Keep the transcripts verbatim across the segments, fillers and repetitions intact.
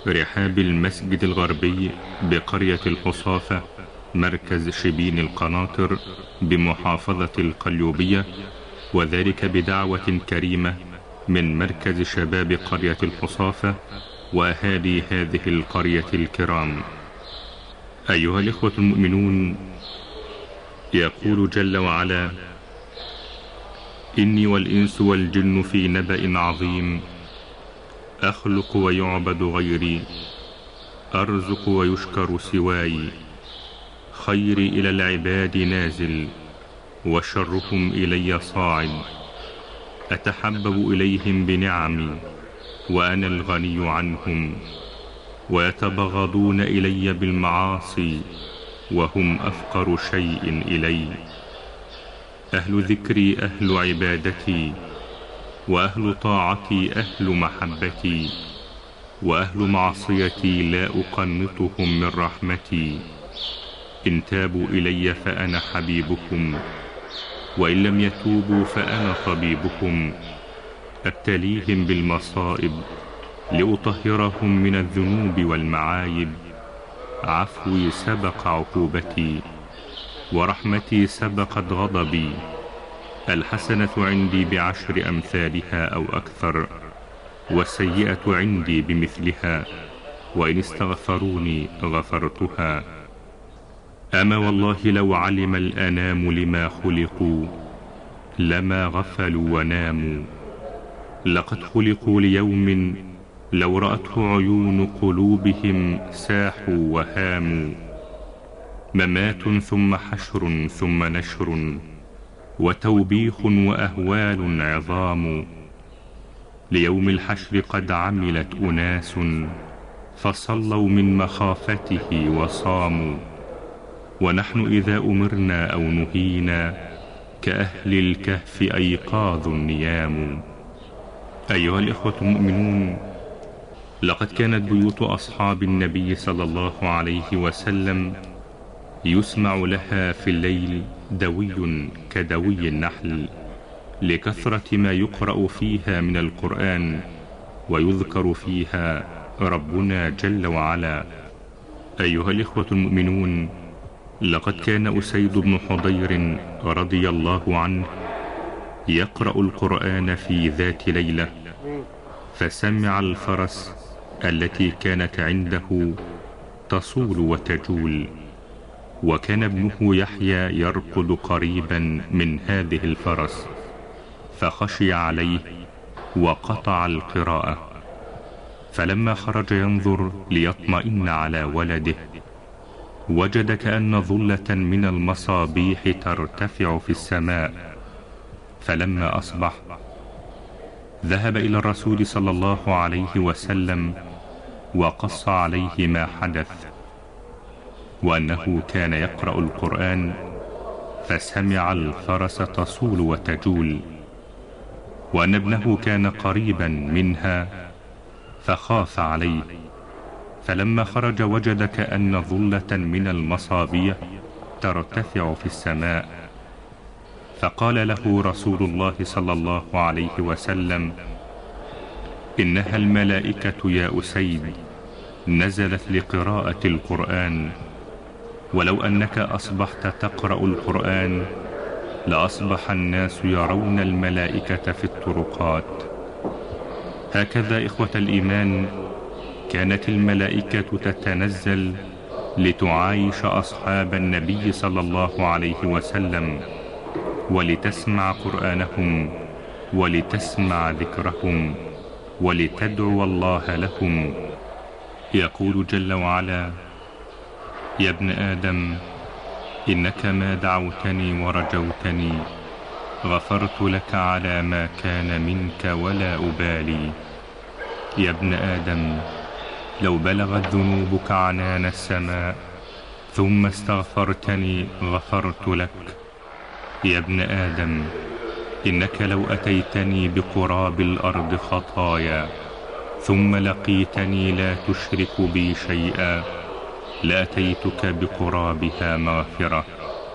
رحاب المسجد الغربي بقرية الحصافة مركز شبين القناطر بمحافظة القليوبية، وذلك بدعوة كريمة من مركز شباب قرية الحصافة وأهالي هذه القرية الكرام. أيها الإخوة المؤمنون، يقول جل وعلا: إني والإنس والجن في نبأ عظيم، أخلق ويعبد غيري، أرزق ويشكر سواي، خيري إلى العباد نازل، وشرهم إلي صاعد، أتحبب إليهم بنعمي وأنا الغني عنهم، ويتبغضون إلي بالمعاصي وهم أفقر شيء إلي. أهل ذكري أهل عبادتي، وأهل طاعتي أهل محبتي، وأهل معصيتي لا أقنطهم من رحمتي. إن تابوا إلي فأنا حبيبكم، وإن لم يتوبوا فأنا طبيبكم. أبتليهم بالمصائب لأطهرهم من الذنوب والمعايب. عفوي سبق عقوبتي، ورحمتي سبقت غضبي. الحسنة عندي بعشر أمثالها أو أكثر، والسيئة عندي بمثلها، وإن استغفروني غفرتها. أما والله لو علم الأنام لما خلقوا لما غفلوا وناموا. لقد خلقوا ليوم لو رأته عيون قلوبهم ساحوا وهاموا. ممات ثم حشر ثم نشر، وتوبيخ وأهوال عظام. ليوم الحشر قد عملت أناس، فصلوا من مخافته وصاموا. ونحن إذا أمرنا أو نهينا كأهل الكهف أيقاظ نيام. أيها الإخوة المؤمنون، لقد كانت بيوت أصحاب النبي صلى الله عليه وسلم يسمع لها في الليل دوي كدوي النحل، لكثرة ما يقرأ فيها من القرآن ويذكر فيها ربنا جل وعلا. أيها الإخوة المؤمنون، لقد كان أسيد بن حضير رضي الله عنه يقرأ القرآن في ذات ليلة، فسمع الفرس التي كانت عنده تصول وتجول، وكان ابنه يحيى يركض قريبا من هذه الفرس، فخشي عليه وقطع القراءة. فلما خرج ينظر ليطمئن على ولده، وجد كأن ظلة من المصابيح ترتفع في السماء. فلما أصبح ذهب إلى الرسول صلى الله عليه وسلم وقص عليه ما حدث، وأنه كان يقرأ القرآن فسمع الفرس تصول وتجول، وأن ابنه كان قريبا منها فخاف عليه. فلما خرج وجد كأن ظلة من المصابيح ترتفع في السماء، فقال له رسول الله صلى الله عليه وسلم: إنها الملائكة يا أسيد، نزلت لقراءة القرآن، ولو أنك أصبحت تقرأ القرآن لأصبح الناس يرون الملائكة في الطرقات. هكذا إخوة الإيمان كانت الملائكة تتنزل لتعايش أصحاب النبي صلى الله عليه وسلم، ولتسمع قرآنهم، ولتسمع ذكرهم، ولتدعو الله لهم. يقول جل وعلا: يا ابن آدم، إنك ما دعوتني ورجوتني غفرت لك على ما كان منك ولا أبالي. يا ابن آدم، لو بلغت ذنوبك عنان السماء ثم استغفرتني غفرت لك. يا ابن آدم، إنك لو أتيتني بقراب الأرض خطايا ثم لقيتني لا تشرك بي شيئا لأتيتك بقرابها مغفرة.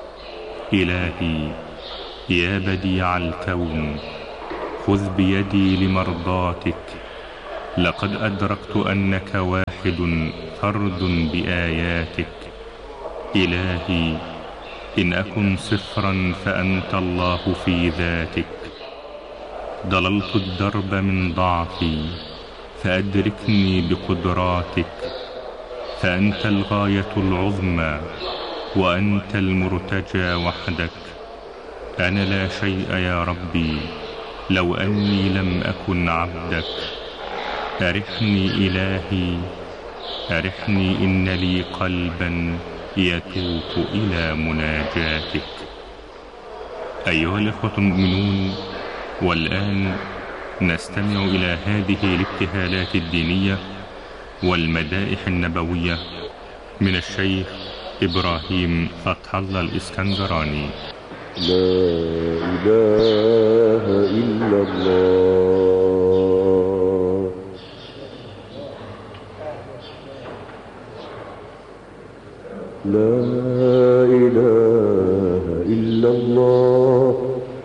إلهي يا بديع الكون، خذ بيدي لمرضاتك، لقد أدركت أنك واحد فرد بآياتك. إلهي إن أكن صفرا فأنت الله في ذاتك. ضللت الدرب من ضعفي فأدركني بقدراتك، فأنت الغاية العظمى وأنت المرتجى وحدك. أنا لا شيء يا ربي لو أني لم أكن عبدك. أرحني إلهي أرحني، إن لي قلبا يتوق إلى مناجاتك. أيها الإخوة المؤمنون، والآن نستمع إلى هذه الابتهالات الدينية والمدائح النبوية من الشيخ إبراهيم فتح الله الإسكندراني. لا إله إلا الله، لا إله إلا الله،